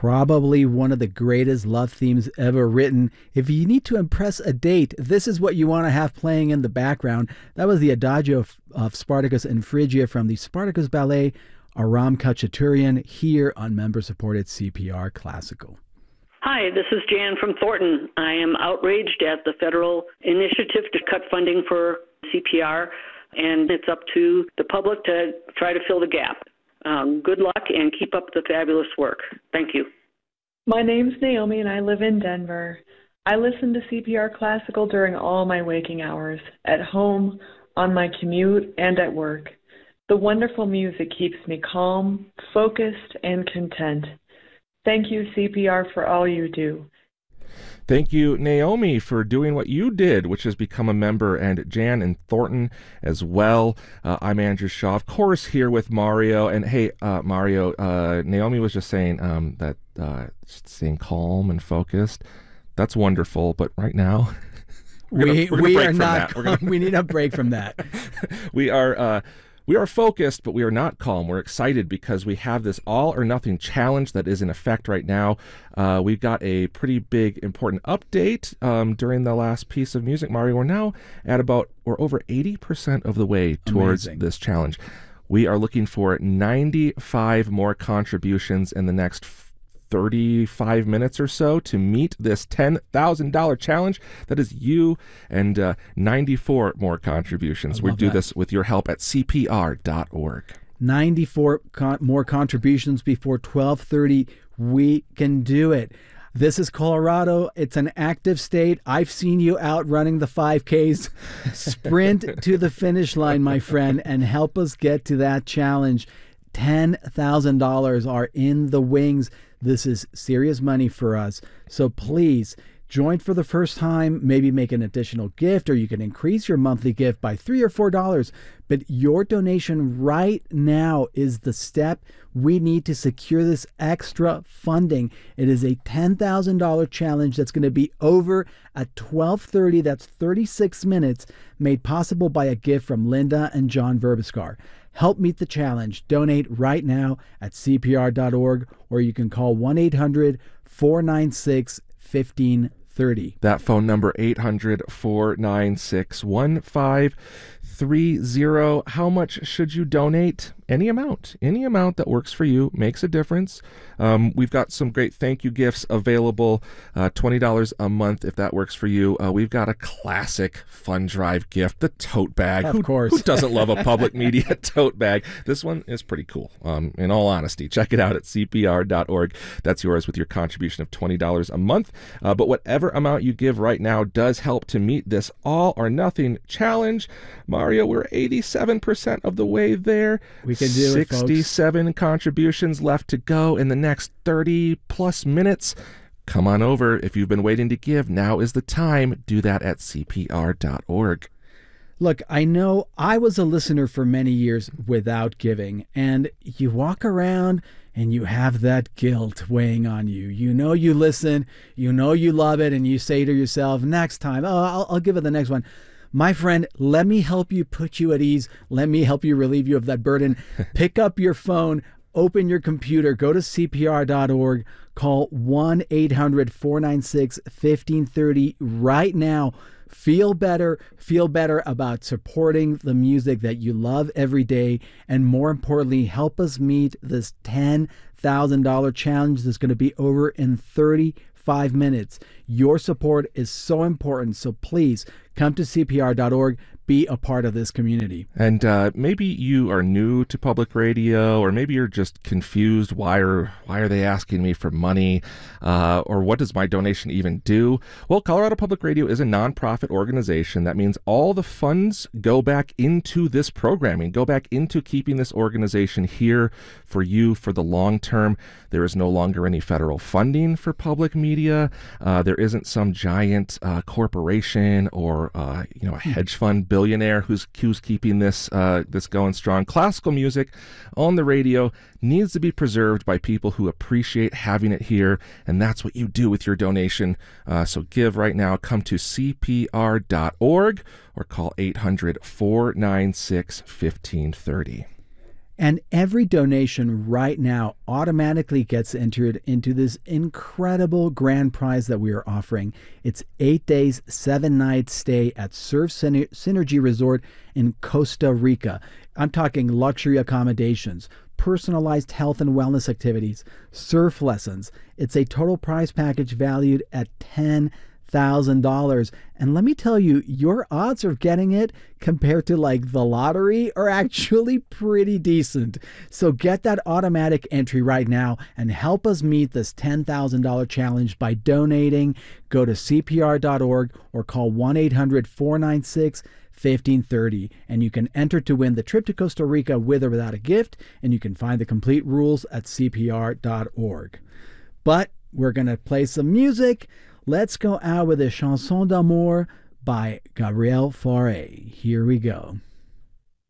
Probably one of the greatest love themes ever written. If you need to impress a date, this is what you want to have playing in the background. That was the Adagio of Spartacus and Phrygia from the Spartacus Ballet, Aram Khachaturian, here on member-supported CPR Classical. Hi, this is Jan from Thornton. I am outraged at the federal initiative to cut funding for CPR, and it's up to the public to try to fill the gap. Good luck and keep up the fabulous work. Thank you. My name's Naomi and I live in Denver. I listen to CPR Classical during all my waking hours, at home, on my commute, and at work. The wonderful music keeps me calm, focused, and content. Thank you, CPR, for all you do. Thank you, Naomi, for doing what you did, which is become a member, and Jan and Thornton as well. I'm Andrew Shaw, of course, here with Mario. And hey, Mario, Naomi was just saying that staying calm and focused, that's wonderful. But right now, we are not. We need a break from that. We are focused, but we are not calm. We're excited because we have this all or nothing challenge that is in effect right now. We've got a pretty big, important update during the last piece of music, Mario. We're over 80% of the way towards this challenge. We are looking for 95 more contributions in the next 35 minutes or so to meet this $10,000 challenge. That is you and 94 more contributions. We do this with your help at CPR.org. 94 more contributions before 12:30. We can do it. This is Colorado. It's an active state. I've seen you out running the 5Ks. Sprint to the finish line, my friend, and help us get to that challenge. $10,000 are in the wings. This is serious money for us. So please join for the first time, maybe make an additional gift, or you can increase your monthly gift by $3 or $4. But your donation right now is the step we need to secure this extra funding. It is a $10,000 challenge that's going to be over at 12:30. That's 36 minutes, made possible by a gift from Linda and John Verbiskar. Help meet the challenge. Donate right now at CPR.org, or you can call 1-800-496-1530. That phone number, 800-496-1530. How much should you donate? Any amount that works for you makes a difference. We've got some great thank you gifts available, $20 a month if that works for you. We've got a classic fun drive gift, the tote bag. Of course. Who doesn't love a public media tote bag? This one is pretty cool, in all honesty. Check it out at CPR.org. That's yours with your contribution of $20 a month. But whatever amount you give right now does help to meet this all or nothing challenge. Mario, we're 87% of the way there. We can do it, folks. 67 contributions left to go in the next 30 plus minutes. Come on over. If you've been waiting to give, now is the time. Do that at CPR.org. Look, I know I was a listener for many years without giving, and you walk around and you have that guilt weighing on you. You know you listen, you know you love it, and you say to yourself, next time, I'll give it the next one. My friend, let me help you put you at ease. Let me help you relieve you of that burden. Pick up your phone, open your computer, go to CPR.org, call 1-800-496-1530 right now. Feel better about supporting the music that you love every day, and more importantly, help us meet this $10,000 challenge that's going to be over in 35 minutes. Your support is so important, so please come to CPR.org. Be a part of this community. And maybe you are new to public radio, or maybe you're just confused. Why are they asking me for money? Or what does my donation even do? Well, Colorado Public Radio is a nonprofit organization. That means all the funds go back into this programming, go back into keeping this organization here for you for the long term. There is no longer any federal funding for public media. There isn't some giant corporation or a hedge fund billionaire who's keeping this going strong. Classical music on the radio needs to be preserved by people who appreciate having it here, and that's what you do with your donation. So give right now. Come to CPR.org or call 800-496-1530. And every donation right now automatically gets entered into this incredible grand prize that we are offering. It's 8 days, 7 nights stay at Surf Synergy Resort in Costa Rica. I'm talking luxury accommodations, personalized health and wellness activities, surf lessons. It's a total prize package valued at $10,000. And let me tell you, your odds of getting it compared to like the lottery are actually pretty decent. So get that automatic entry right now and help us meet this $10,000 challenge by donating. Go to CPR.org or call 1-800-496-1530, and you can enter to win the trip to Costa Rica with or without a gift, and you can find the complete rules at CPR.org. But we're going to play some music. Let's go out with a Chanson d'amour by Gabriel Fauré. Here we go.